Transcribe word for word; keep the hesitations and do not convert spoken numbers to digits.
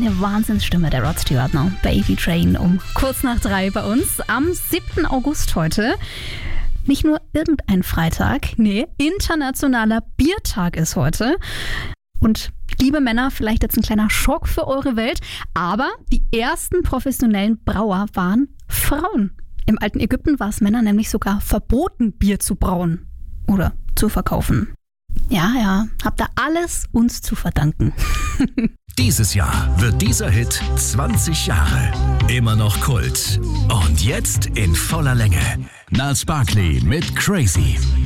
eine Wahnsinnsstimme, der Rod Stewart, ne? Baby Train um kurz nach drei bei uns am siebten August heute. Nicht nur irgendein Freitag, nee, internationaler Biertag ist heute. Und liebe Männer, vielleicht jetzt ein kleiner Schock für eure Welt, aber die ersten professionellen Brauer waren Frauen. Im alten Ägypten war es Männern nämlich sogar verboten, Bier zu brauen oder zu verkaufen. Ja, ja, habt ihr alles uns zu verdanken. Dieses Jahr wird dieser Hit zwanzig Jahre. Immer noch Kult. Und jetzt in voller Länge. Gnarls Barkley mit Crazy.